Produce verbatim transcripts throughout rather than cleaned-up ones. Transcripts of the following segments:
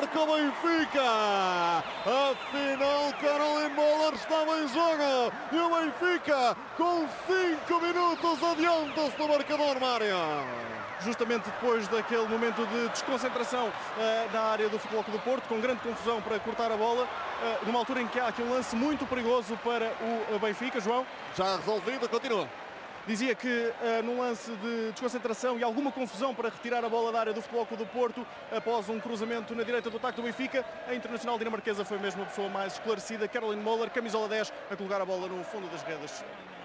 marca o Benfica. Afinal, Caroline Moller estava em jogo e o Benfica, com cinco minutos, adianta-se no marcador, Mário. Justamente depois daquele momento de desconcentração uh, na área do Futebol Clube do Porto, com grande confusão para cortar a bola, uh, numa altura em que há aqui um lance muito perigoso para o Benfica. João? Já resolvido, continua. Dizia que uh, num lance de desconcentração e alguma confusão para retirar a bola da área do Futebol Clube do Porto, após um cruzamento na direita do ataque do Benfica, a internacional dinamarquesa foi mesmo a pessoa mais esclarecida, Caroline Moller, camisola dez, a colocar a bola no fundo das redes.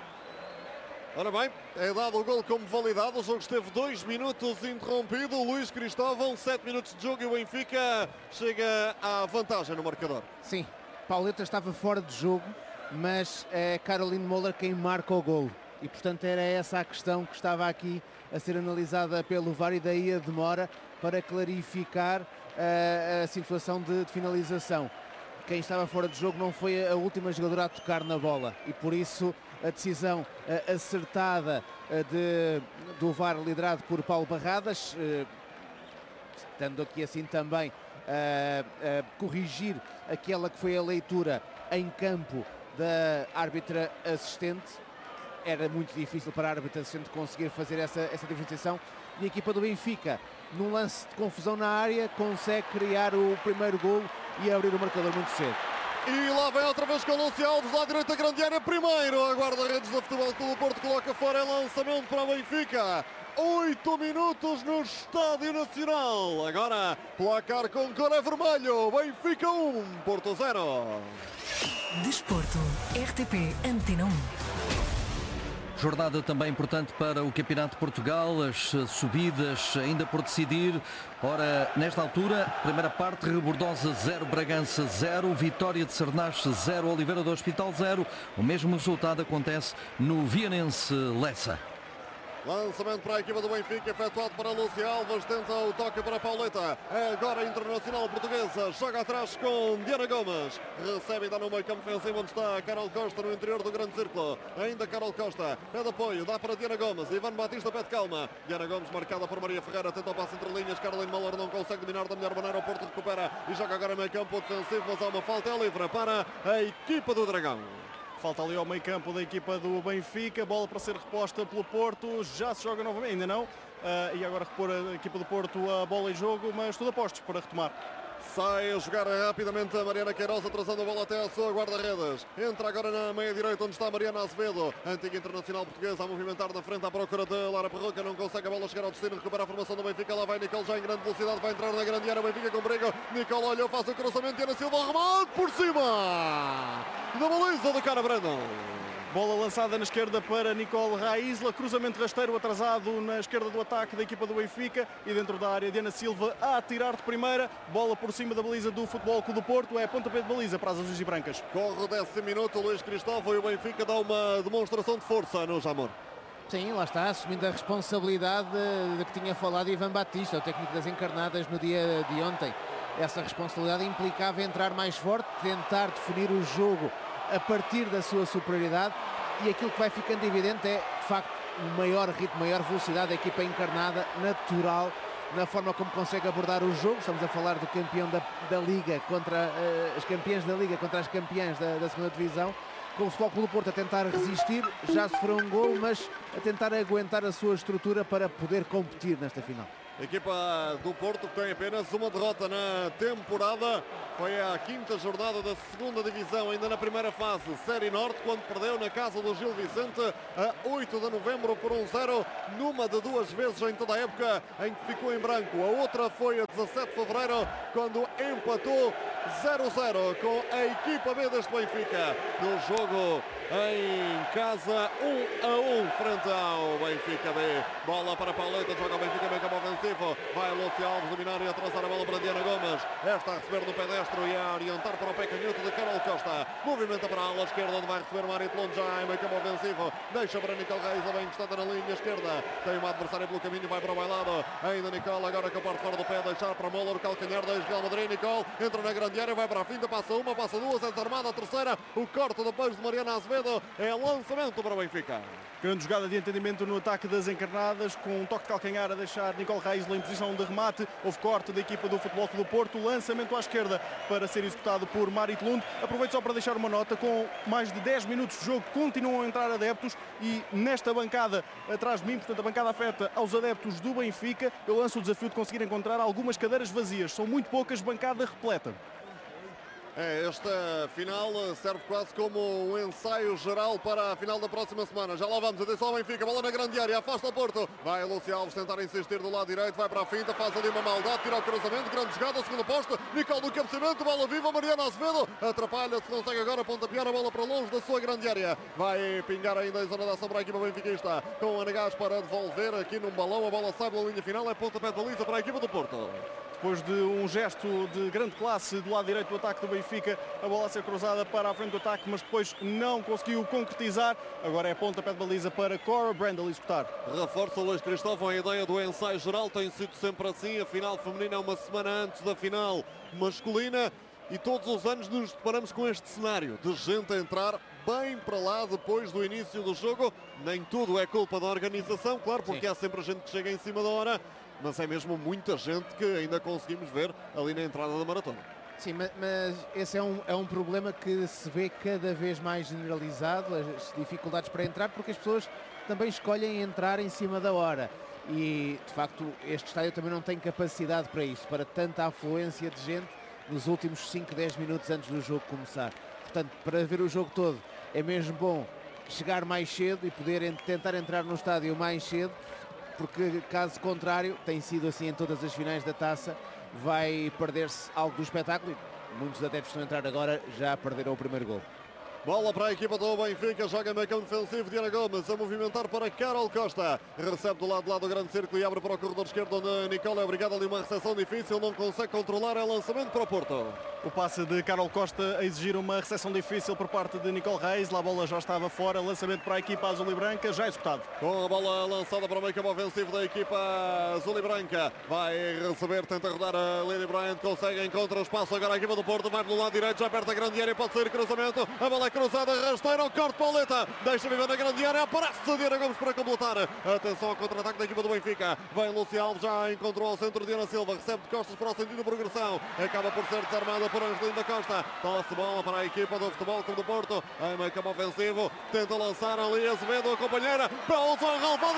Ora bem, é dado o gol como validado, o jogo esteve dois minutos interrompido, Luís Cristóvão, sete minutos de jogo e o Benfica chega à vantagem no marcador. Sim, Pauleta estava fora de jogo, mas é Caroline Moller quem marca o gol. E portanto era essa a questão que estava aqui a ser analisada pelo V A R e daí a demora para clarificar uh, a situação de, de finalização. Quem estava fora de jogo não foi a última jogadora a tocar na bola e por isso a decisão uh, acertada uh, de, do V A R liderado por Paulo Barradas, uh, estando aqui assim também uh, a corrigir aquela que foi a leitura em campo da árbitra assistente. Era muito difícil para a árbitra assistente conseguir fazer essa, essa diferenciação e a equipa do Benfica, num lance de confusão na área, consegue criar o primeiro golo e abrir o marcador muito cedo. E lá vem outra vez com o Lúcio Alves, lá à direita, grande área, primeiro, a guarda-redes do Futebol Clube do Porto coloca fora, é lançamento para o Benfica. Oito minutos no Estádio Nacional. Agora, placar com cor é vermelho, Benfica um, Porto zero. Desporto, R T P Antena um. Jornada também importante para o Campeonato de Portugal, as subidas ainda por decidir. Ora, nesta altura, primeira parte, Rebordosa zero, Bragança zero, Vitória de Cernache zero, Oliveira do Hospital zero. O mesmo resultado acontece no Vianense Lessa. Lançamento para a equipa do Benfica, efetuado para Lúcio Alves, tenta o toque para Pauleta, agora a internacional portuguesa, joga atrás com Diana Gomes, recebe ainda no meio campo ofensivo onde está Carol Costa no interior do grande círculo, ainda Carol Costa, pede apoio, dá para Diana Gomes, Ivan Batista pede calma, Diana Gomes marcada por Maria Ferreira, tenta o passe entre linhas, Caroline Moller não consegue dominar da melhor maneira, o Porto recupera e joga agora no meio campo defensivo, mas há uma falta, é livre para a equipa do Dragão. Falta ali ao meio campo da equipa do Benfica, bola para ser reposta pelo Porto, já se joga novamente, ainda não, uh, e agora repor a equipa do Porto a bola em jogo, mas tudo a postos para retomar. Sai a jogar rapidamente a Mariana Queiroz, atrasando a bola até a sua guarda-redes. Entra agora na meia-direita, onde está a Mariana Azevedo, antiga internacional portuguesa, a movimentar na frente à procura de Lara Perroca. Não consegue a bola chegar ao destino, recupera a formação do Benfica. Lá vai Nicole, já em grande velocidade, vai entrar na grande área. O Benfica com perigo. Nicole olhou, faz o cruzamento. Ana Silva, remate por cima da baliza do Cara Brandon. Bola lançada na esquerda para Nicole Raísla, cruzamento rasteiro atrasado na esquerda do ataque da equipa do Benfica e dentro da área Diana Silva a atirar de primeira, bola por cima da baliza do Futebol Clube do Porto, é pontapé de baliza para as azuis e brancas. Corre o décimo minuto, Luís Cristóvão, e o Benfica dá uma demonstração de força no Jamor. Sim, lá está, assumindo a responsabilidade de que tinha falado Ivan Batista, o técnico das encarnadas, no dia de ontem. Essa responsabilidade implicava entrar mais forte, tentar definir o jogo a partir da sua superioridade, e aquilo que vai ficando evidente é, de facto, um maior ritmo, maior velocidade da equipa encarnada, natural, na forma como consegue abordar o jogo. Estamos a falar do campeão da, da Liga contra uh, as campeãs da Liga contra as campeãs da, da segunda Divisão, com o Futebol Clube do Porto a tentar resistir, já sofreu um gol, mas a tentar aguentar a sua estrutura para poder competir nesta final. A equipa do Porto tem apenas uma derrota na temporada. Foi a quinta jornada da segunda divisão, ainda na primeira fase, Série Norte, quando perdeu na casa do Gil Vicente a oito de novembro por um zero, numa de duas vezes em toda a época em que ficou em branco. A outra foi a dezassete de fevereiro, quando empatou zero a zero com a equipa B deste Benfica. No jogo em casa, um a um frente ao Benfica B. Bola para Pauleta, joga o Benfica B como ofensivo. Vai Lúcio Alves dominar e atrasar a bola para Diana Gomes. Esta a receber no pedestre e a orientar para o pé canhoto de Carol Costa. Movimenta para a ala esquerda, onde vai receber Mário Telon já em meio campo ofensivo. Deixa para Nicole Reis, bem encostada na linha esquerda. Tem uma adversária pelo caminho, vai para o bailado. Ainda Nicole, agora com a parte fora do pé, deixar para Moller, o calcanhar da Real Madrid. Nicole entra na grande área, vai para a finta, passa uma, passa duas, é desarmada a terceira. O corte depois de Mariana Azevedo é lançamento para o Benfica. Grande jogada de entendimento no ataque das encarnadas, com um toque de calcanhar a deixar Nicole Reisler em posição de remate. Houve corte da equipa do Futebol Clube do Porto, lançamento à esquerda para ser executado por Marit Lund. Aproveito só para deixar uma nota, com mais de dez minutos de jogo continuam a entrar adeptos e nesta bancada atrás de mim, portanto a bancada afeta aos adeptos do Benfica. Eu lanço o desafio de conseguir encontrar algumas cadeiras vazias, são muito poucas, bancada repleta. É, esta final serve quase como um ensaio geral para a final da próxima semana. Já lá vamos, atenção ao Benfica, bola na grande área, afasta o Porto. Vai Lúcio Alves tentar insistir do lado direito, vai para a finta, faz ali uma maldade, tira o cruzamento, grande jogada, segundo posto, Nicole no cabeceamento, bola viva, Mariana Azevedo, atrapalha-se, consegue agora pontapear a bola para longe da sua grande área. Vai pingar ainda em zona da ação para a equipa benfiquista, com o Anagás para devolver aqui num balão, a bola sai pela linha final, é pontapé de baliza para a equipa do Porto. Depois de um gesto de grande classe do lado direito do ataque do Benfica, a bola a ser cruzada para a frente do ataque, mas depois não conseguiu concretizar. Agora é pontapé de baliza para Cora Brandel executar. Reforça o Luís Cristóvão a ideia do ensaio geral, tem sido sempre assim. A final feminina é uma semana antes da final masculina e todos os anos nos deparamos com este cenário de gente a entrar bem para lá depois do início do jogo. Nem tudo é culpa da organização, claro, porque Sim. há sempre gente que chega em cima da hora, mas é mesmo muita gente que ainda conseguimos ver ali na entrada da maratona. Sim, mas, mas esse é um, é um problema que se vê cada vez mais generalizado, as dificuldades para entrar, porque as pessoas também escolhem entrar em cima da hora. E, de facto, este estádio também não tem capacidade para isso, para tanta afluência de gente nos últimos cinco, dez minutos antes do jogo começar. Portanto, para ver o jogo todo, é mesmo bom chegar mais cedo e poder tentar entrar no estádio mais cedo, porque caso contrário, tem sido assim em todas as finais da taça, vai perder-se algo do espetáculo e muitos adeptos estão a entrar agora, já perderam o primeiro gol. Bola para a equipa do Benfica, joga meio campo defensivo, Diana Gomes a movimentar para Carol Costa, recebe do lado de lá do grande círculo e abre para o corredor esquerdo, onde Nicole é obrigada ali uma recepção difícil, não consegue controlar, é lançamento para o Porto. O passe de Carol Costa a exigir uma recepção difícil por parte de Nicole Reis, lá a bola já estava fora, lançamento para a equipa azul e branca, já executado. Com a bola lançada para o meio campo ofensivo da equipa azul e branca, vai receber, tenta rodar a Lily Bryant, consegue, encontra o espaço, agora a equipa do Porto vai pelo lado direito, já perto da grande área, pode sair cruzamento, a bola é cruzada, rasteira, o corte Pauleta, deixa viver na grande área, aparece Diana Gomes para completar. Atenção ao contra-ataque da equipa do Benfica, vem Lúcio Alves, já encontrou ao centro Diana Silva, recebe de costas para o sentido de progressão, acaba por ser desarmada por Angelina Costa, tosse bola para a equipa do Futebol Clube do Porto, em meio campo ofensivo, tenta lançar ali Azevedo, a companheira, Paulo Ralvado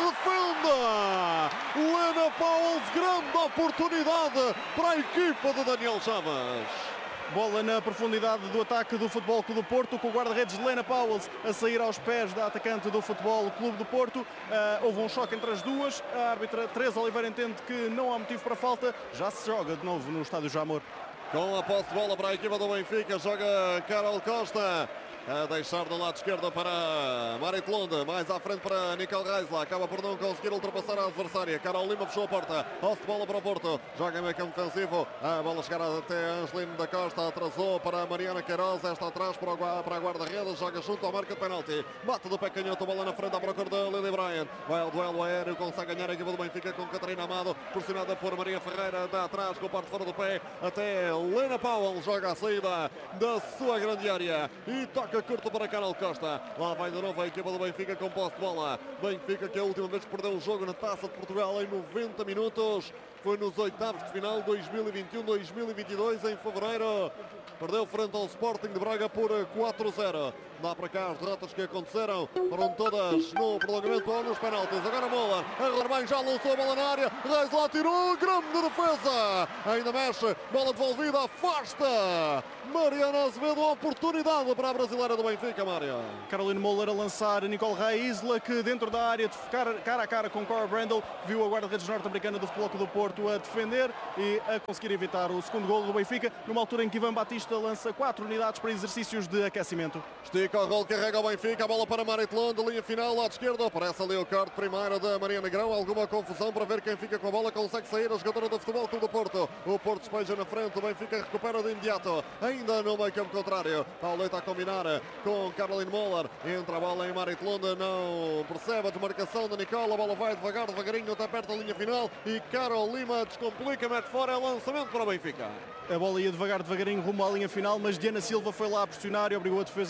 defende, Lena Paulo, grande oportunidade para a equipa de Daniel Chaves. Bola na profundidade do ataque do Futebol Clube do Porto, com o guarda-redes Lena Powell a sair aos pés da atacante do Futebol Clube do Porto. Uh, houve um choque entre as duas. A árbitra Teresa Oliveira entende que não há motivo para falta. Já se joga de novo no estádio Jamor. Com a posse de bola para a equipa do Benfica, joga Carol Costa. A deixar do lado esquerdo para Marit Lund, mais à frente para Nicole Reisler, acaba por não conseguir ultrapassar a adversária. Carol Lima fechou a porta, posse de bola para o Porto, joga em meio campo defensivo, a bola chegar até Angelino da Costa, atrasou para Mariana Queiroz, esta atrás para, o, para a guarda-redes, joga junto ao marca de penalti, bate do pé canhoto, bola na frente à procura da Lily Bryant, vai ao duelo aéreo, consegue ganhar a equipa do Benfica com Catarina Amado, pressionada por Maria Ferreira, dá atrás com o parte fora do pé, até Lena Powell, joga a saída da sua grande área e toca curto para Carol Costa. Lá vai de novo a equipa do Benfica com posse de bola. Benfica que é a última vez que perdeu um jogo na Taça de Portugal em noventa minutos. Foi nos oitavos de final dois mil e vinte e um dois mil e vinte e dois em fevereiro. Perdeu frente ao Sporting de Braga por quatro a zero. Dá para cá as derrotas que aconteceram. Foram todas no prolongamento ou nos penaltis. Agora Moller. Agora bem, já lançou a bola na área. Reis lá tirou. Grande defesa. Ainda mexe. Bola devolvida. Afasta. Mariana Azevedo. Oportunidade para a brasileira do Benfica, Mário. Caroline Moller a lançar Nicole Reisler, que dentro da área, de cara, cara a cara com Cora Brandel, viu a guarda-redes norte-americana do Futebol Clube do Porto a defender e a conseguir evitar o segundo golo do Benfica, numa altura em que Ivan Batista lança quatro unidades para exercícios de aquecimento. Estica o gol, carrega o Benfica, a bola para Marit Lund, linha final, lado esquerdo, aparece ali o corte primeiro da Maria Negrão, alguma confusão para ver quem fica com a bola, consegue sair a jogadora do Futebol Clube do Porto, o Porto despeja na frente, o Benfica recupera de imediato, ainda no meio campo contrário, Pauleta a combinar com Caroline Moller, entra a bola em Marit Lund, não percebe a desmarcação da Nicole, a bola vai devagar, devagarinho, até perto da linha final e Carol Lima descomplica, mete fora, é lançamento para o Benfica. A bola ia devagar, devagarinho rumo à linha final, mas Diana Silva foi lá a pressionar e obrigou a defesa do Futebol Clube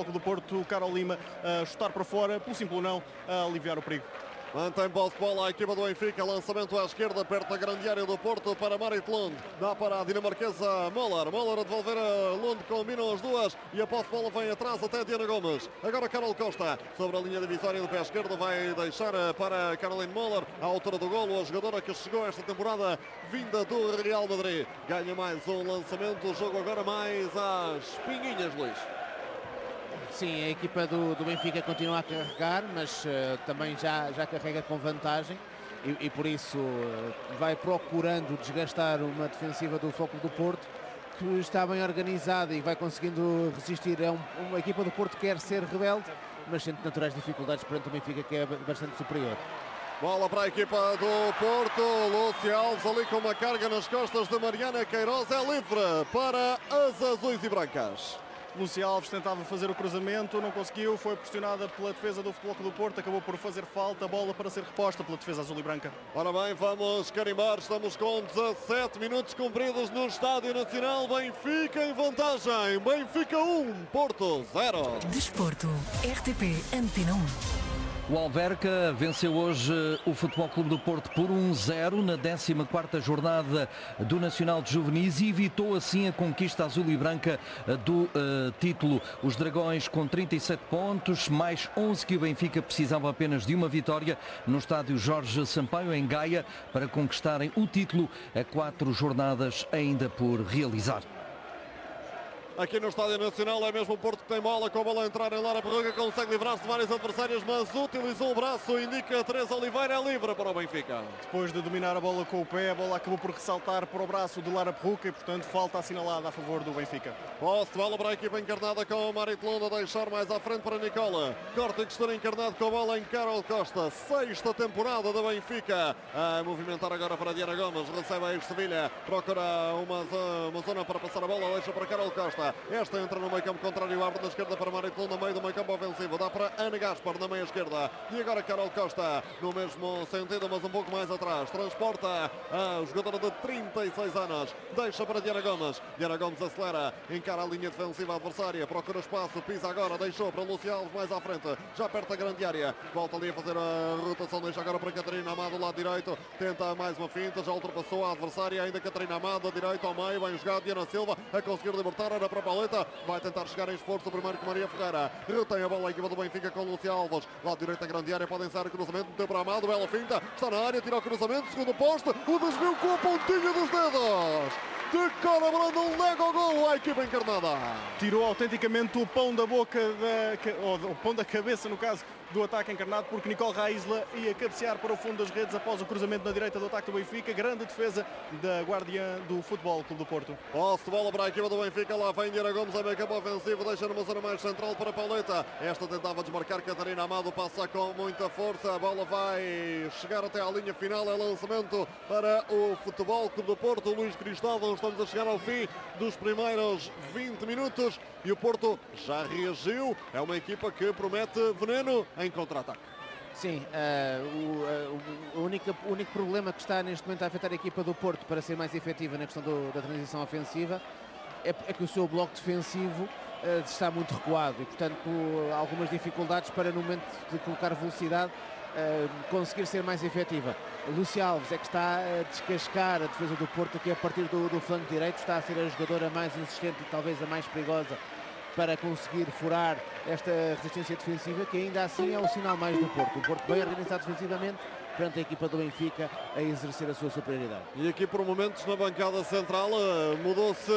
Clube do Porto, Carol Lima a chutar para fora, pelo simples não, a aliviar o perigo. Mantém posse de bola a equipa do Benfica, lançamento à esquerda, perto da grande área do Porto para Marit Lund. Dá para a dinamarquesa Moller. Moller a devolver a Lund, combinam as duas e a posse de bola vem atrás até Diana Gomes. Agora Carol Costa, sobre a linha divisória do pé esquerdo, vai deixar para Caroline Moller, à altura do golo, a jogadora que chegou esta temporada vinda do Real Madrid. Ganha mais um lançamento, o jogo agora mais às pinguinhas, Luís. Sim, a equipa do, do Benfica continua a carregar, mas uh, também já, já carrega com vantagem e, e por isso uh, vai procurando desgastar uma defensiva do Futebol Clube do Porto, que está bem organizada e vai conseguindo resistir. É um, uma equipa do Porto que quer ser rebelde, mas sente naturais dificuldades perante o Benfica, que é bastante superior. Bola para a equipa do Porto, Lúcia Alves ali com uma carga nas costas de Mariana Queiroz, é livre para as azuis e brancas. Lúcia Alves tentava fazer o cruzamento, não conseguiu, foi pressionada pela defesa do Futebol Clube do Porto, acabou por fazer falta, bola para ser reposta pela defesa azul e branca. Ora bem, vamos carimbar, estamos com dezassete minutos cumpridos no Estádio Nacional. Benfica em vantagem, Benfica um, Porto zero. Desporto, R T P Antena um. O Alverca venceu hoje o Futebol Clube do Porto por um zero na décima quarta jornada do Nacional de Juvenis e evitou assim a conquista azul e branca do uh, título. Os Dragões com trinta e sete pontos, mais onze que o Benfica precisavam apenas de uma vitória no estádio Jorge Sampaio em Gaia para conquistarem o título a quatro jornadas ainda por realizar. Aqui no Estádio Nacional é mesmo o Porto que tem bola, com a bola a entrar em Lara Perruga, consegue livrar-se de vários adversários, mas utilizou o braço, indica Teresa Oliveira, é livre para o Benfica. Depois de dominar a bola com o pé, a bola acabou por ressaltar para o braço de Lara Perruga e, portanto, falta assinalada a favor do Benfica. Posse de bola para a equipa encarnada com a Marit Lund, a deixar mais à frente para Nicola. Corte que está encarnado com a bola em Carol Costa, sexta temporada da Benfica. A movimentar agora para Diana Gomes, recebe a Sevilha, procura uma, uma zona para passar a bola, deixa para Carol Costa. Esta entra no meio campo contrário, abre na esquerda para Marit Lund, no meio do meio campo ofensivo, dá para Ana Gaspar na meia esquerda e agora Carol Costa no mesmo sentido, mas um pouco mais atrás, transporta a jogadora de trinta e seis anos, deixa para Diana Gomes. Diana Gomes acelera, encara a linha defensiva adversária, procura espaço, pisa agora, deixou para Lúcia Alves mais à frente, já perto da grande área, volta ali a fazer a rotação, deixa agora para Catarina Amado, lado direito, tenta mais uma finta, já ultrapassou a adversária, ainda Catarina Amado, direito ao meio, bem jogado, Diana Silva a conseguir libertar, era para Paleta, vai tentar chegar em esforço primeiro com Maria Ferreira, retém a bola a equipa do Benfica com Lúcia Alves, lado direito da grande área, podem ser cruzamento, meteu para Amado, bela finta, está na área, tira o cruzamento, segundo posto, o desvio com a pontinha dos dedos, de Cora Brandon, nega o gol à equipa encarnada. Tirou autenticamente o pão da boca, da, ou o pão da cabeça no caso, do ataque encarnado, porque Nicole Raisla ia cabecear para o fundo das redes após o cruzamento na direita do ataque do Benfica. Grande defesa da guardiã do Futebol Clube do Porto. Posse de bola para a equipa do Benfica, lá vem Diana Gomes a meio campo ofensivo, deixa numa zona mais central para Pauleta. Esta tentava desmarcar Catarina Amado, passa com muita força, a bola vai chegar até à linha final, é lançamento para o Futebol Clube do Porto. Luís Cristóvão, estamos a chegar ao fim dos primeiros vinte minutos e o Porto já reagiu, é uma equipa que promete veneno em contra-ataque. Sim, uh, o, uh, o, único, o único problema que está neste momento a afetar a equipa do Porto para ser mais efetiva na questão do, da transição ofensiva é, é que o seu bloco defensivo uh, está muito recuado e, portanto, algumas dificuldades para no momento de colocar velocidade uh, conseguir ser mais efetiva. Lúcia Alves é que está a descascar a defesa do Porto, que a partir do, do flanco direito está a ser a jogadora mais insistente e talvez a mais perigosa para conseguir furar esta resistência defensiva, que ainda assim é o sinal mais do Porto. O Porto bem organizado defensivamente perante a equipa do Benfica a exercer a sua superioridade. E aqui por momentos na bancada central mudou-se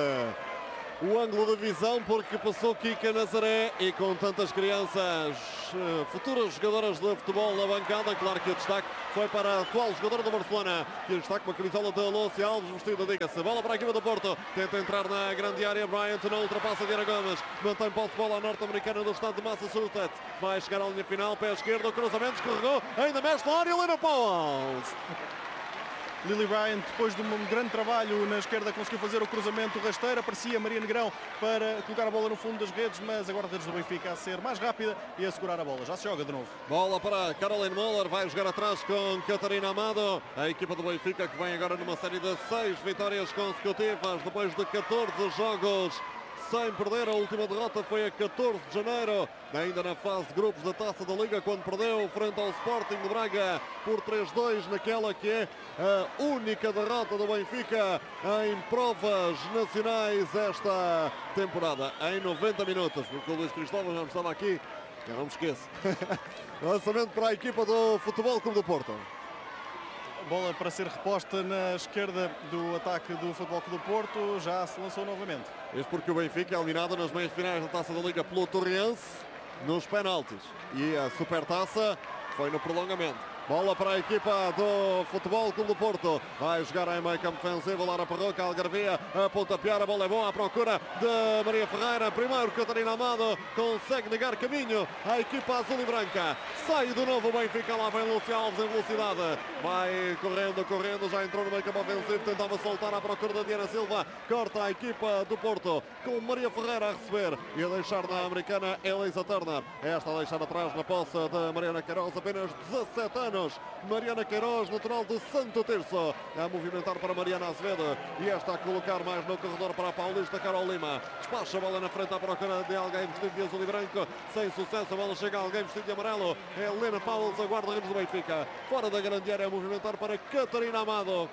o ângulo de visão porque passou Kika Nazaré e com tantas crianças futuras jogadoras de futebol na bancada, claro que o destaque foi para a atual jogadora do Barcelona, que destaque com a camisola de Lúcia Alves, vestida de diga-se. Bola para a equipa do Porto, tenta entrar na grande área, Bryant não ultrapassa Diana Gomes, mantém posse de bola a norte-americana do estado de Massachusetts, vai chegar à linha final, pé esquerdo, o cruzamento escorregou, ainda mexe na área, Helena Pauls. Lily Bryant, depois de um grande trabalho na esquerda, conseguiu fazer o cruzamento rasteiro. Aparecia Maria Negrão para colocar a bola no fundo das redes, mas agora a redes do Benfica a ser mais rápida e a segurar a bola. Já se joga de novo. Bola para Caroline Moller, vai jogar atrás com Catarina Amado. A equipa do Benfica que vem agora numa série de seis vitórias consecutivas depois de catorze jogos sem perder. A última derrota foi a catorze de janeiro, ainda na fase de grupos da Taça da Liga, quando perdeu frente ao Sporting de Braga por três a dois, naquela que é a única derrota do Benfica em provas nacionais esta temporada, em noventa minutos, porque o Luís Cristóvão já não estava aqui, eu não me esqueço. Lançamento para a equipa do Futebol Clube do Porto. Bola para ser reposta na esquerda do ataque do Futebol Clube do Porto, já se lançou novamente. Isto porque o Benfica é eliminado nas meias finais da Taça da Liga pelo Torriense nos penaltis. E a Supertaça foi no prolongamento. Bola para a equipa do Futebol Clube do Porto. Vai jogar em meio campo defensivo. Lara Parroca, Algarvia, a pontapear. A bola é boa à procura de Maria Ferreira. Primeiro Catarina Amado consegue negar caminho à equipa azul e branca. Sai de novo o Benfica. Lá vem Lúcio Alves em velocidade. Vai correndo, correndo. Já entrou no meio campo ofensivo. Tentava soltar à procura da Diana Silva. Corta a equipa do Porto com Maria Ferreira a receber e a deixar na americana Elisa Turner. Esta a deixar atrás na posse de Mariana Queiroz. Apenas dezassete anos. Mariana Queiroz, natural de Santo Tirso, a movimentar para Mariana Azevedo e esta a colocar mais no corredor para a paulista Carol Lima. Despacha a bola na frente à procura de alguém vestido de azul e branco, sem sucesso. A bola chega a alguém vestido de amarelo. É Helena Paulos, a guarda-redes do Benfica. Fora da grande área, a movimentar para Catarina Amado.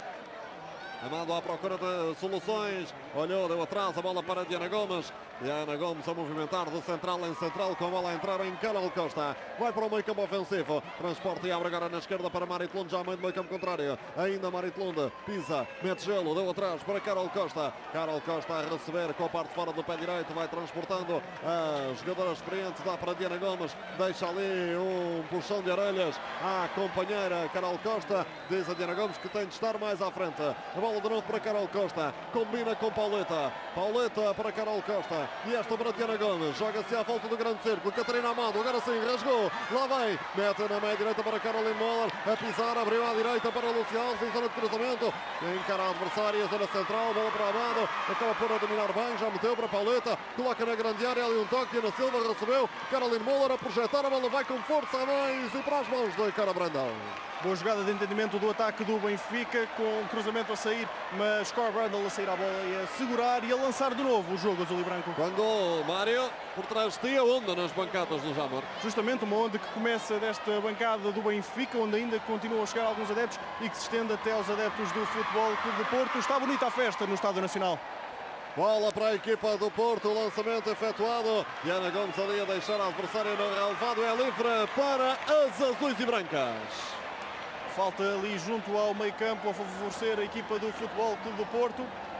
Amado à procura de soluções, olhou, deu atrás, a bola para Diana Gomes. Diana Gomes a movimentar de central em central, com a bola a entrar em Carol Costa. Vai para o meio campo ofensivo, transporte e abre agora na esquerda para Maritlunde, já a meio do meio campo contrário. Ainda Maritlunde, pisa, mete gelo, deu atrás para Carol Costa. Carol Costa a receber com a parte fora do pé direito, vai transportando a jogadora experiente, dá para Diana Gomes, deixa ali um puxão de orelhas à companheira Carol Costa. Diz a Diana Gomes que tem de estar mais à frente. A bola de novo para Carol Costa, combina com Pauleta. Pauleta para Carol Costa e esta para Diana Gomes. Joga-se à volta do grande círculo. Catarina Amado, agora sim, rasgou. Lá vem, mete na meia direita para Caroline Moller. A pisar, abriu à direita para Lúcio Alves em zona de cruzamento. Encara a adversária, zona central, bola para Amado. Acaba por a dominar bem, já meteu para Pauleta. Coloca na grande área, ali um toque. Ana Silva recebeu. Caroline Moller a projetar, a bola vai com força a mais e para as mãos de Cara Brandão. Boa jogada de entendimento do ataque do Benfica, com cruzamento a sair, mas Cara Brandão a sair à bola e a segurar e a lançar de novo o jogo azul e branco. Quando o Mário, por trás de ti, a onda nas bancadas do Jamor. Justamente uma onda que começa desta bancada do Benfica, onde ainda continuam a chegar alguns adeptos e que se estende até aos adeptos do Futebol Clube do Porto. Está bonita a festa no Estádio Nacional. Bola para a equipa do Porto, o lançamento efetuado. Diana Gomes ali a deixar a adversária no relevado, é livre para as azuis e brancas. Falta ali junto ao meio campo a favorecer a equipa do Futebol Clube do Porto.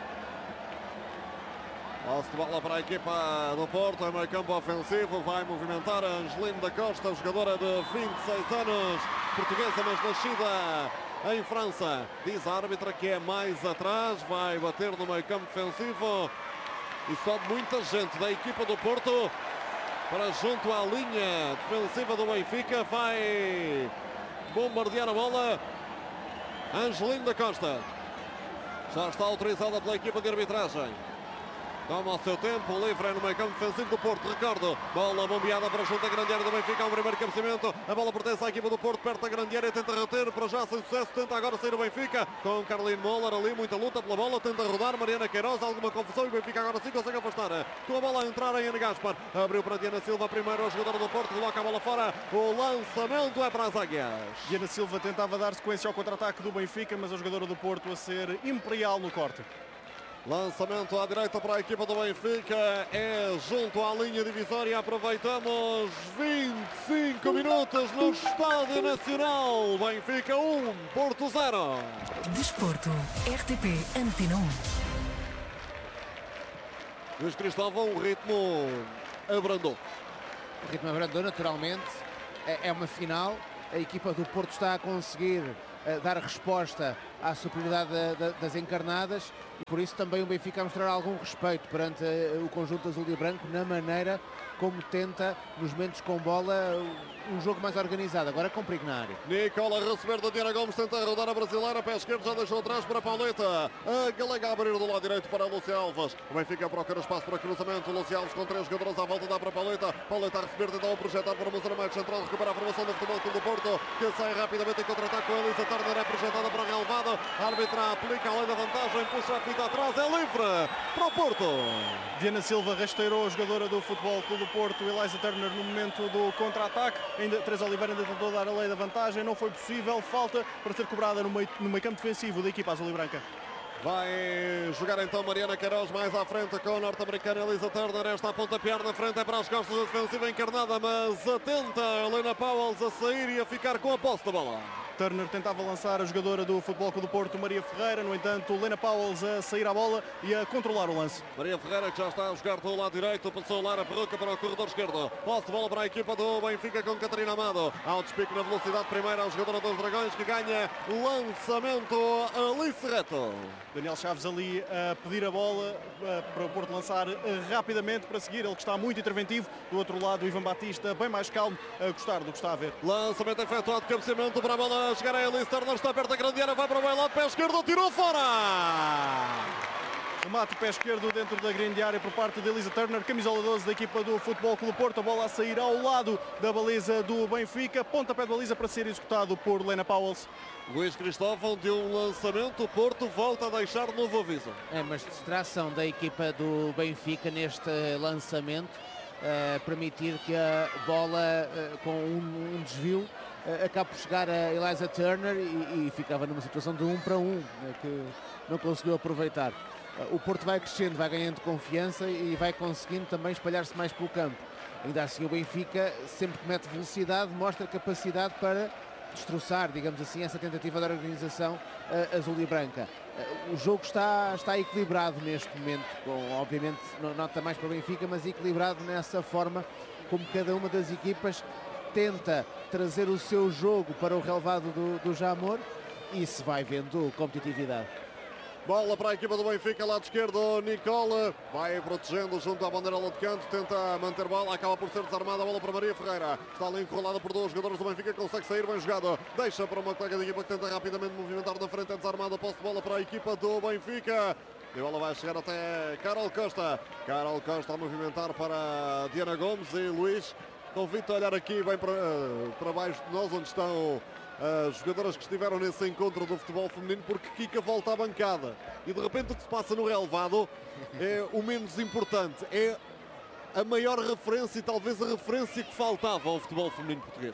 Posse de bola para a equipa do Porto, em meio campo ofensivo, vai movimentar a Angelina da Costa, jogadora de vinte e seis anos, portuguesa mas nascida em França. Diz a árbitra que é mais atrás, vai bater no meio campo defensivo e só de muita gente da equipa do Porto para junto à linha defensiva do Benfica, vai bombardear a bola Angelina da Costa. Já está autorizada pela equipa de arbitragem. Toma o seu tempo, livre no meio campo defensivo do Porto. Ricardo, bola bombeada para junto à grande área do Benfica. Há um primeiro cabeceamento, a bola pertence à equipa do Porto, perto da grande área, tenta reter, para já sem sucesso, tenta agora sair o Benfica, com Caroline Moller ali, muita luta pela bola, tenta rodar, Mariana Queiroz, alguma confusão e o Benfica agora sim consegue afastar, com a bola a entrar em Ana Gaspar, abriu para Diana Silva, primeiro a jogadora do Porto, coloca a bola fora, o lançamento é para as águias. Diana Silva tentava dar sequência ao contra-ataque do Benfica, mas a jogadora do Porto a ser imperial no corte. Lançamento à direita para a equipa do Benfica, é junto à linha divisória. Aproveitamos vinte e cinco minutos no Estádio Nacional. Benfica um, Porto zero. Desporto, R T P Antena um. Luís Cristóvão, o ritmo abrandou. O ritmo abrandou naturalmente, é, é uma final. A equipa do Porto está a conseguir uh, dar resposta à superioridade da, da, das encarnadas e por isso também o Benfica a mostrar algum respeito perante uh, o conjunto azul e branco na maneira como tenta, nos momentos com bola, um jogo mais organizado, agora com perigo na área. Nicola a receber da Diana Gomes, tenta rodar a brasileira, pé esquerdo, já deixou atrás para Pauleta. A Galega a abrir do lado direito para Lúcio Alves. O Benfica procura espaço para cruzamento. Lúcio Alves com três jogadores à volta, dá para Pauleta. Pauleta a receber, tenta o projetar para uma zona mais central, recupera a formação do Futebol Clube do Porto, que sai rapidamente em contra-ataque com a Elisa Turner, é projetada para a relevada. lado. A árbitra aplica a lei da vantagem, puxa a fita atrás, é livre para o Porto. Diana Silva rasteirou a jogadora do Futebol Clube do Porto, Eliza Turner, no momento do contra-ataque. Ainda Teresa Oliveira ainda tentou dar a lei da vantagem, não foi possível. Falta para ser cobrada no meio, no meio campo defensivo da equipa azul e branca. Vai jogar então Mariana Queiroz mais à frente com a norte-americana Eliza Turner. Esta a pontapear na frente, é para as costas da defensiva encarnada, mas atenta Helena Pauwels a sair e a ficar com a posse da bola. Turner tentava lançar a jogadora do Futebol Clube do Porto, Maria Ferreira. No entanto, Helena Pauwels a sair à bola e a controlar o lance. Maria Ferreira, que já está a jogar do lado direito, passou Lara Perruca para o corredor esquerdo. Posse de bola para a equipa do Benfica com Catarina Amado. Ao despique na velocidade primeira, a jogadora dos Dragões, que ganha lançamento Alice Reto. Daniel Chaves ali a pedir a bola para o Porto lançar rapidamente para seguir. Ele que está muito interventivo. Do outro lado, o Ivan Batista bem mais calmo, a gostar do que está a ver. Lançamento efetuado, cabeceamento para a bola. Chegar a Elice Turner, está perto da grande área, vai para o meio lado, pé esquerdo, tirou fora! Remate pé esquerdo dentro da grande área por parte de Eliza Turner, camisola doze da equipa do Futebol Clube Porto. A bola a sair ao lado da baliza do Benfica. Pontapé de baliza para ser executado por Helena Pauwels. Luís Cristóvão de um lançamento, o Porto volta a deixar novo aviso. É, mas distração da equipa do Benfica neste lançamento, uh, permitir que a bola uh, com um, um desvio uh, acabe por chegar a Eliza Turner e, e ficava numa situação de um para um, uh, que não conseguiu aproveitar. Uh, o Porto vai crescendo, vai ganhando confiança e vai conseguindo também espalhar-se mais pelo campo. Ainda assim o Benfica, sempre que mete velocidade, mostra capacidade para destroçar, digamos assim, essa tentativa da organização uh, azul e branca. Uh, o jogo está, está equilibrado neste momento, com, obviamente nota mais para o Benfica, mas equilibrado nessa forma como cada uma das equipas tenta trazer o seu jogo para o relevado do, do Jamor e se vai vendo competitividade. Bola para a equipa do Benfica, lado esquerdo, Nicole vai protegendo junto à bandeira de canto, tenta manter bola, acaba por ser desarmada, a bola para Maria Ferreira, está ali enrolada por dois jogadores do Benfica, consegue sair, bem jogado, deixa para uma colega da equipa que tenta rapidamente movimentar na frente, é desarmada, posse de bola para a equipa do Benfica. E a bola vai chegar até Carol Costa, Carol Costa a movimentar para Diana Gomes e Luís. Convido a olhar aqui bem para, para baixo de nós, onde estão as jogadoras que estiveram nesse encontro do futebol feminino, porque Kika volta à bancada e de repente o que se passa no relevado é o menos importante, é a maior referência e talvez a referência que faltava ao futebol feminino português.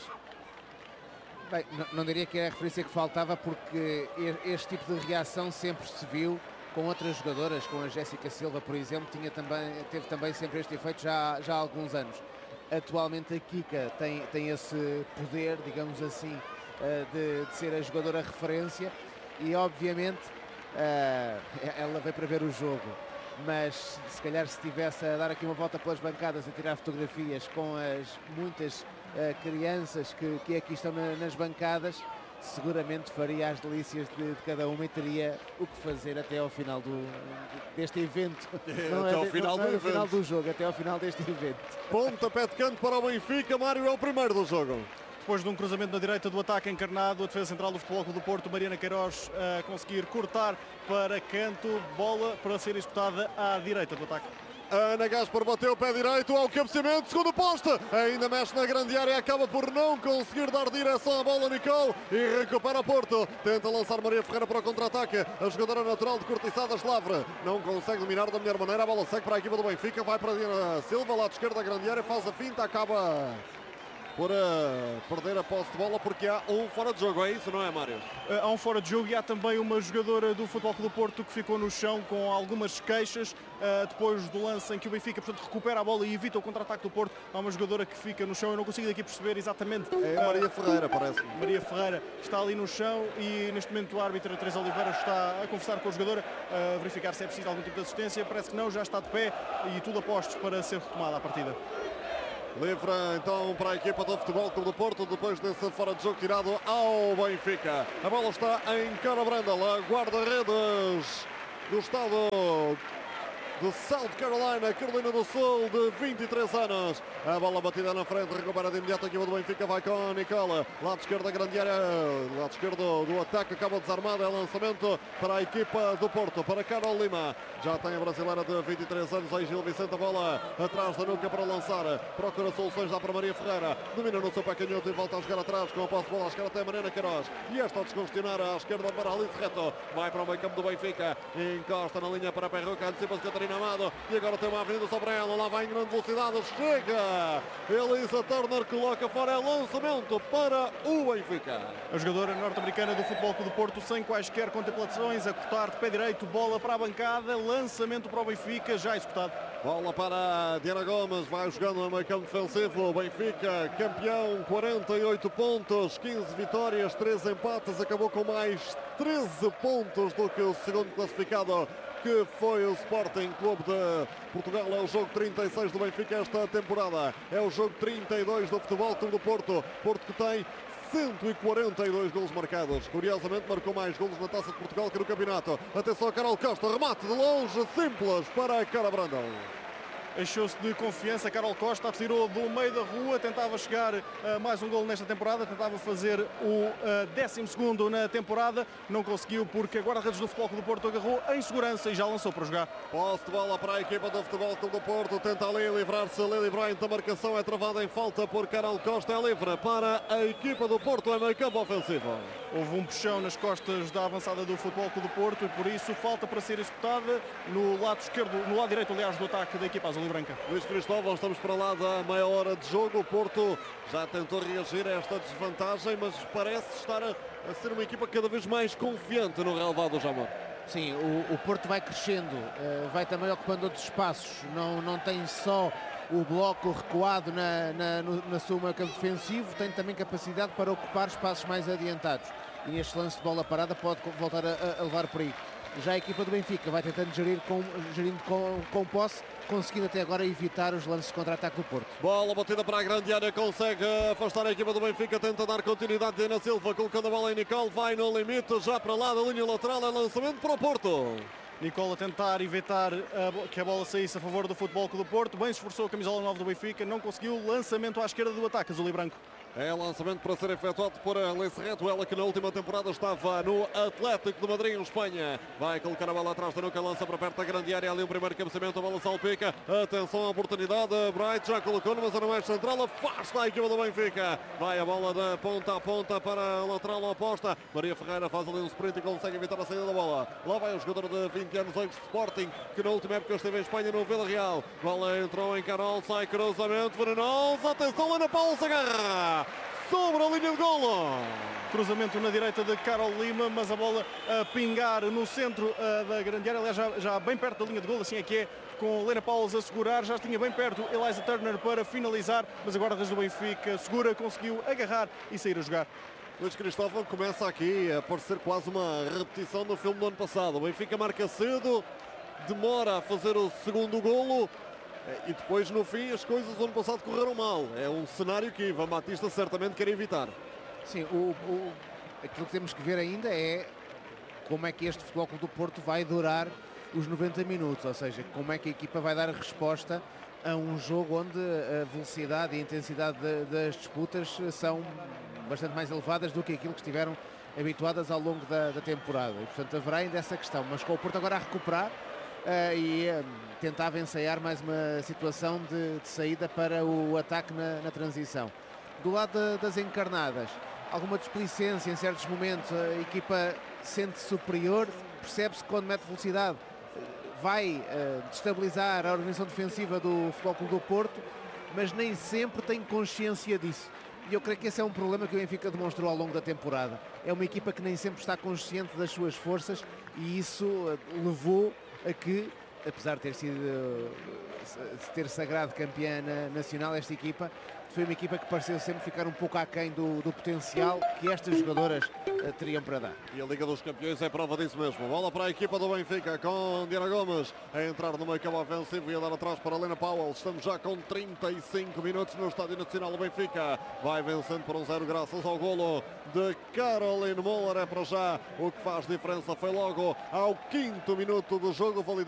Bem, não, não diria que é a referência que faltava, porque este tipo de reação sempre se viu com outras jogadoras, com a Jéssica Silva, por exemplo, tinha também, teve também sempre este efeito já, já há alguns anos. Atualmente a Kika tem, tem esse poder, digamos assim, De, de ser a jogadora referência e obviamente uh, ela veio para ver o jogo, mas se calhar se estivesse a dar aqui uma volta pelas bancadas, a tirar fotografias com as muitas uh, crianças que, que aqui estão na, nas bancadas, seguramente faria as delícias de, de cada uma e teria o que fazer até ao final do, deste evento. É, não até é, ao final, não, do, é final do jogo, até ao final deste evento. Pontapé de canto para o Benfica, Mário, é o primeiro do jogo. Depois de um cruzamento na direita do ataque encarnado, a defesa central do Futebol Clube do Porto, Mariana Queiroz, a conseguir cortar para canto, bola para ser executada à direita do ataque. Ana Gaspar bateu o pé direito ao cabeceamento, segundo poste, ainda mexe na grande área, acaba por não conseguir dar direção à bola Nicole e recupera o Porto, tenta lançar Maria Ferreira para o contra-ataque, a jogadora natural de Cortiçadas Lavre, não consegue dominar da melhor maneira, a bola segue para a equipa do Benfica, vai para a Diana Silva, lado esquerdo da grande área, faz a finta, acaba por uh, perder a posse de bola porque há um fora de jogo, é isso, não é, Mário? Uh, há um fora de jogo e há também uma jogadora do Futebol Clube do Porto que ficou no chão com algumas queixas uh, depois do lance em que o Benfica, portanto, recupera a bola e evita o contra-ataque do Porto. Há uma jogadora que fica no chão, eu não consigo daqui perceber exatamente. É uh, Maria Ferreira, parece. Maria Ferreira está ali no chão e neste momento o árbitro Teresa Oliveira está a conversar com a jogadora, a verificar se é preciso algum tipo de assistência. Parece que não, já está de pé e tudo a postos para ser retomada a partida. Livre então para a equipa do Futebol Clube do Porto, depois desse fora de jogo tirado ao Benfica. A bola está em Cara Brandel, a guarda-redes do estado do South Carolina, Carolina do Sul, de vinte e três anos. A bola batida na frente, recupera de imediato a equipa do Benfica, vai com Nicola. Lado esquerdo da grande área, lado esquerdo do ataque, acaba desarmado, é lançamento para a equipa do Porto, para Carol Lima. Já tem a brasileira de vinte e três anos, aí Gil Vicente, a bola atrás da nuca para lançar. Procura soluções, dá para Maria Ferreira. Domina no seu pé canhoto e volta a jogar atrás com a posse de bola à esquerda até a Mariana Queiroz. E esta a descongestionar à esquerda para Alice Reto. Vai para o meio campo do Benfica. Encosta na linha para a Perruca. Antecipa-se Catarina Amado. E agora tem uma avenida sobre ela. Lá vai em grande velocidade. Chega! Elisa Turner coloca fora. É lançamento para o Benfica. A jogadora norte-americana do Futebol Clube do Porto, sem quaisquer contemplações, a cortar de pé direito. Bola para a bancada. Lançamento para o Benfica. Já executado. Bola para Diana Gomes. Vai jogando no meio campo defensivo. O Benfica, campeão, quarenta e oito pontos, quinze vitórias, três empates. Acabou com mais treze pontos do que o segundo classificado, que foi o Sporting Clube de Portugal. É o jogo trinta e seis do Benfica esta temporada. É o jogo trinta e dois do Futebol Clube do Porto. Porto que tem cento e quarenta e dois golos marcados. Curiosamente marcou mais golos na Taça de Portugal que no campeonato. Atenção a Carol Costa, remate de longe, simples para a Cara Brandão. Encheu-se de confiança, Carol Costa atirou do meio da rua, tentava chegar a mais um gol nesta temporada, tentava fazer o décimo segundo na temporada, não conseguiu porque a guarda-redes do Futebol Clube do Porto agarrou em segurança e já lançou para jogar. Posse de bola para a equipa do Futebol Clube do Porto, tenta ali livrar-se Lily Bryant, a marcação é travada em falta por Carol Costa, é livre para a equipa do Porto, é meio campo ofensivo. Houve um puxão nas costas da avançada do Futebol Clube do Porto e por isso falta para ser executada no lado esquerdo, no lado direito, aliás, do ataque da equipa azul e branca. Luís Cristóvão, estamos para lá da meia hora de jogo. O Porto já tentou reagir a esta desvantagem, mas parece estar a, a ser uma equipa cada vez mais confiante no relevado, Jamor. Sim, o, o Porto vai crescendo, uh, vai também ocupando outros espaços, não, não tem só o bloco recuado na, na, no, na sua meio campo defensivo, tem também capacidade para ocupar espaços mais adiantados. E neste lance de bola parada pode voltar a, a levar perigo. Já a equipa do Benfica vai tentando gerir com, gerindo com, com posse, conseguindo até agora evitar os lances de contra-ataque do Porto. Bola batida para a grande área, consegue afastar a equipa do Benfica, tenta dar continuidade de Ana Silva, colocando a bola em Nicole, vai no limite, já para lá da linha lateral, é lançamento para o Porto. Nicole a tentar evitar a, que a bola saísse a favor do Futebol Clube do Porto, bem se esforçou a camisola nove do Benfica, não conseguiu, lançamento à esquerda do ataque azul e branco. É lançamento para ser efetuado por Alice Reto, ela que na última temporada estava no Atlético de Madrid, em Espanha. Vai colocar a bola atrás da nuca, lança para perto da grande área, ali o primeiro cabeceamento, a bola salpica. Atenção à oportunidade, Bright já colocou numa zona mais central, afasta a equipa do Benfica. Vai a bola da ponta a ponta para a lateral oposta. Maria Ferreira faz ali um sprint e consegue evitar a saída da bola. Lá vai o jogador de vinte anos, antes de Sporting, que na última época esteve em Espanha no Vila Real. Bola entrou em Carol, sai cruzamento, venenoso, atenção, Ana Paula se agarra sobre a linha de golo. Cruzamento na direita de Carol Lima, mas a bola a pingar no centro uh, da grande área, aliás, já, já bem perto da linha de golo, assim é que é, com Lena Paulos a segurar, já tinha bem perto Eliza Turner para finalizar, mas agora desde o Benfica segura, conseguiu agarrar e sair a jogar. Luís Cristóvão começa aqui a parecer quase uma repetição do filme do ano passado. O Benfica marca cedo, demora a fazer o segundo golo, e depois, no fim, as coisas do ano passado correram mal. É um cenário que Ivan Batista certamente quer evitar. Sim, o, o, aquilo que temos que ver ainda é como é que este Futebol Clube do Porto vai durar os noventa minutos, ou seja, como é que a equipa vai dar a resposta a um jogo onde a velocidade e a intensidade de, das disputas são bastante mais elevadas do que aquilo que estiveram habituadas ao longo da, da temporada. E, portanto, haverá ainda essa questão, mas com o Porto agora a recuperar uh, e uh, tentava ensaiar mais uma situação de, de saída para o ataque na, na transição. Do lado de, das encarnadas, alguma displicência em certos momentos, a equipa sente-se superior, percebe-se que quando mete velocidade vai uh, destabilizar a organização defensiva do Futebol Clube do Porto, mas nem sempre tem consciência disso. E eu creio que esse é um problema que o Benfica demonstrou ao longo da temporada. É uma equipa que nem sempre está consciente das suas forças e isso uh, levou a que, apesar de ter sido de ter sagrado campeã nacional, esta equipa foi uma equipa que pareceu sempre ficar um pouco aquém do, do potencial que estas jogadoras uh, teriam para dar. E a Liga dos Campeões é prova disso mesmo. Bola para a equipa do Benfica com Diana Gomes a entrar no meio campo ofensivo e a dar atrás para Lena Powell. Estamos já com trinta e cinco minutos no Estádio Nacional. O Benfica vai vencendo por um zero graças ao golo de Caroline Moller. É para já o que faz diferença. Foi logo ao quinto minuto do jogo.